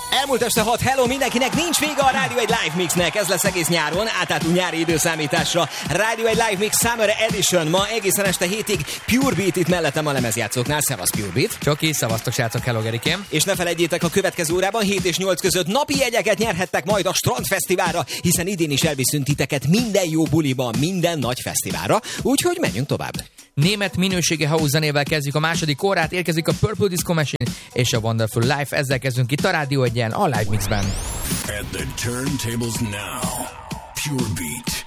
Elmúlt este 6, hello mindenkinek, nincs vége a Rádió egy Live Mixnek, ez lesz egész nyáron, átálltunk nyári időszámításra. Rádió egy Live Mix Summer Edition, ma egészen este 7-ig Pure Beat itt mellettem a lemezjátszóknál, szevasz Pure Beat. Csoki, szevasztok srácok, hello Gerikém. És ne felejtjétek, a következő órában 7 és 8 között napi jegyeket nyerhettek majd a Strandfesztiválra, hiszen idén is elviszünk titeket minden jó buliban, minden nagy fesztiválra, úgyhogy menjünk tovább. Német minőségi house zenével kezdjük a második órát, érkezik a Purple Disco Machine és a Wonderful Life, ezzel kezdünk itt a Rádió egyen, a Live Mixben. At the turntables now, Pure Beat.